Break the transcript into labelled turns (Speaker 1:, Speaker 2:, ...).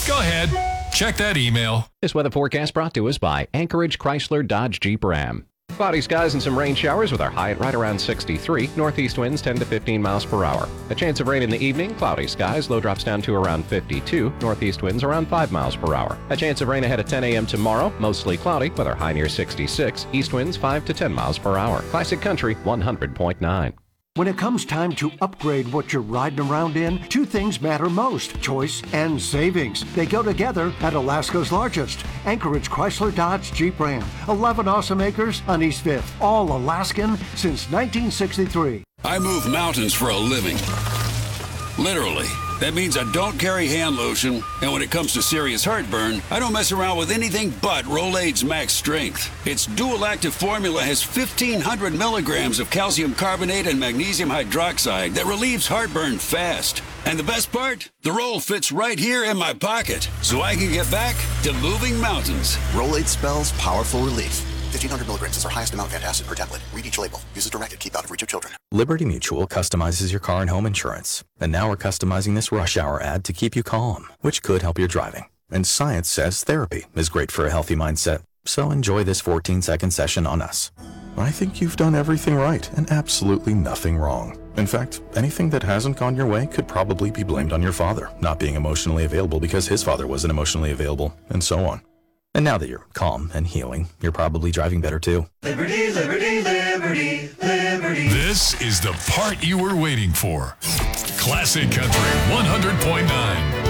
Speaker 1: Go ahead. Check that email.
Speaker 2: This weather forecast brought to us by Anchorage Chrysler Dodge Jeep Ram. Cloudy skies and some rain showers with our high at right around 63. Northeast winds 10 to 15 miles per hour. A chance of rain in the evening. Cloudy skies. Low drops down to around 52. Northeast winds around 5 miles per hour. A chance of rain ahead at 10 a.m. tomorrow. Mostly cloudy with our high near 66. East winds 5 to 10 miles per hour. Classic Country 100.9.
Speaker 3: When it comes time to upgrade what you're riding around in, two things matter most: choice and savings. They go together at Alaska's largest, Anchorage Chrysler Dodge Jeep Ram. 11 awesome acres on East 5th. All Alaskan since 1963.
Speaker 4: I move mountains for a living. Literally. That means I don't carry hand lotion, and when it comes to serious heartburn, I don't mess around with anything but Rolaids Max Strength. Its dual-active formula has 1,500 milligrams of calcium carbonate and magnesium hydroxide that relieves heartburn fast. And the best part? The roll fits right here in my pocket, so I can get back to moving mountains.
Speaker 5: Rolaids spells powerful relief. 1,500 milligrams is our highest amount of antacid per tablet. Read each label. Use as directed. Keep out of reach of children.
Speaker 6: Liberty Mutual customizes your car and home insurance. And now we're customizing this rush hour ad to keep you calm, which could help your driving. And science says therapy is great for a healthy mindset. So enjoy this 14-second session on us. I think you've done everything right and absolutely nothing wrong. In fact, anything that hasn't gone your way could probably be blamed on your father not being emotionally available because his father wasn't emotionally available, and so on. And now that you're calm and healing, you're probably driving better too.
Speaker 7: Liberty, liberty, liberty, liberty.
Speaker 1: This is the part you were waiting for. Classic Country 100.9.